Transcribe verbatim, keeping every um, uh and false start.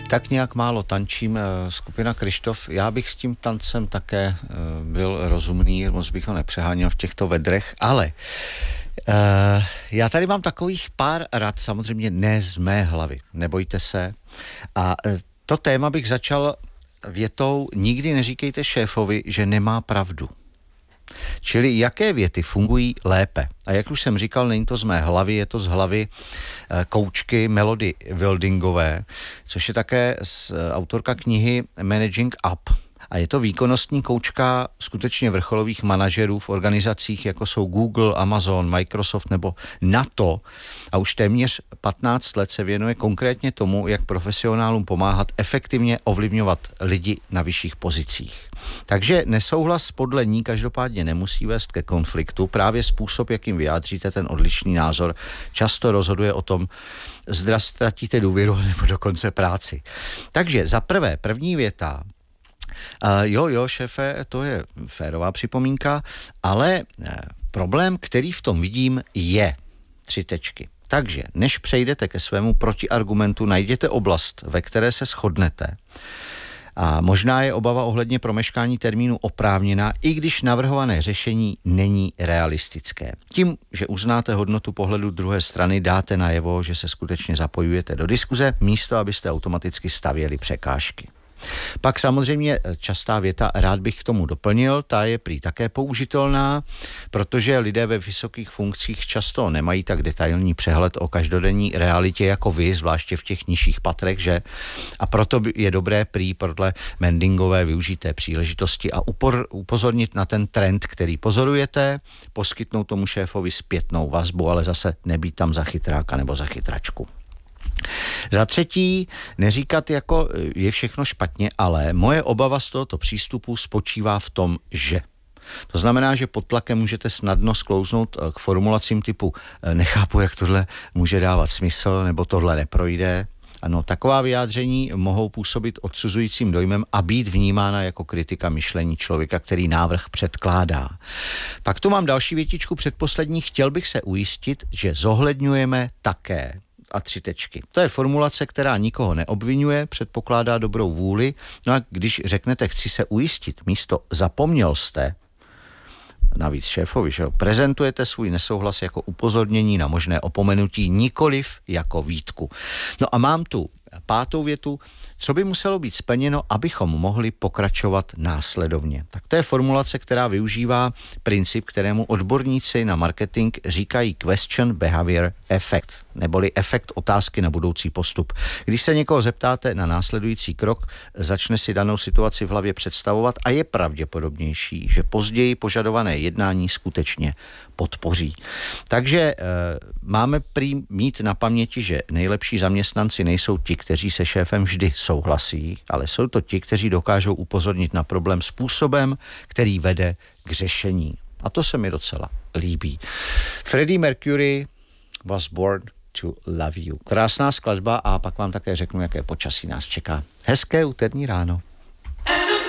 Tak nějak málo tančím, skupina Kryštof. Já bych s tím tancem také byl rozumný, moc bych ho nepřeháněl v těchto vedrech, ale uh, já tady mám takových pár rad, samozřejmě ne z mé hlavy, nebojte se. A to téma bych začal větou: nikdy neříkejte šéfovi, že nemá pravdu. Čili jaké věty fungují lépe. A jak už jsem říkal, není to z mé hlavy, je to z hlavy koučky Melody Wildingové, což je také autorka knihy Managing Up. A je to výkonnostní koučka skutečně vrcholových manažerů v organizacích, jako jsou Google, Amazon, Microsoft nebo NATO. A už téměř patnáct let se věnuje konkrétně tomu, jak profesionálům pomáhat efektivně ovlivňovat lidi na vyšších pozicích. Takže nesouhlas podle ní každopádně nemusí vést ke konfliktu. Právě způsob, jakým vyjádříte ten odlišný názor, často rozhoduje o tom, zda ztratíte důvěru nebo dokonce práci. Takže za prvé, první věta. Uh, jo, jo, šéfe, to je férová připomínka, ale uh, problém, který v tom vidím, je tři tečky. Takže, než přejdete ke svému protiargumentu, najděte oblast, ve které se shodnete. A možná je obava ohledně promeškání termínu oprávněná, i když navrhované řešení není realistické. Tím, že uznáte hodnotu pohledu druhé strany, dáte najevo, že se skutečně zapojujete do diskuze, místo abyste automaticky stavěli překážky. Pak samozřejmě častá věta, rád bych k tomu doplnil, ta je prý také použitelná, protože lidé ve vysokých funkcích často nemají tak detailní přehled o každodenní realitě jako vy, zvláště v těch nižších patrech, že? A proto je dobré prý podle Mendingové využít té příležitosti a upor, upozornit na ten trend, který pozorujete, poskytnout tomu šéfovi zpětnou vazbu, ale zase nebýt tam za chytráka nebo za chytračku. Za třetí, neříkat jako je všechno špatně, ale moje obava z tohoto přístupu spočívá v tom, že. To znamená, že pod tlakem můžete snadno sklouznout k formulacím typu nechápu, jak tohle může dávat smysl, nebo tohle neprojde. Ano, taková vyjádření mohou působit odsuzujícím dojmem a být vnímána jako kritika myšlení člověka, který návrh předkládá. Pak tu mám další větičku předposlední. Chtěl bych se ujistit, že zohledňujeme také a tři tečky. To je formulace, která nikoho neobvinuje, předpokládá dobrou vůli. No a když řeknete chci se ujistit, místo zapomněl jste, navíc šéfovi, že jo, prezentujete svůj nesouhlas jako upozornění na možné opomenutí, nikoliv jako výtku. No a mám tu pátou větu, co by muselo být splněno, abychom mohli pokračovat následovně. Tak to je formulace, která využívá princip, kterému odborníci na marketing říkají question behavior effect, neboli efekt otázky na budoucí postup. Když se někoho zeptáte na následující krok, začne si danou situaci v hlavě představovat a je pravděpodobnější, že později požadované jednání skutečně podpoří. Takže e, máme prý mít na paměti, že nejlepší zaměstnanci nejsou ti, kteří se šéfem vždy souhlasí, ale jsou to ti, kteří dokážou upozornit na problém způsobem, který vede k řešení. A to se mi docela líbí. Freddie Mercury was born to love you. Krásná skladba a pak vám také řeknu, jaké počasí nás čeká. Hezké úterní ráno.